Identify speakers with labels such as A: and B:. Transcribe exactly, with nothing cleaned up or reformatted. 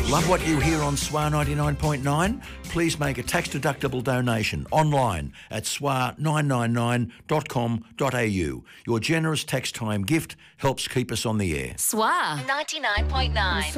A: Love what you hear on S W A ninety-nine point nine? Please make a tax-deductible donation online at S W A nine nine nine dot com dot a u. Your generous tax time gift helps keep us on the air.
B: S W A ninety-nine point nine.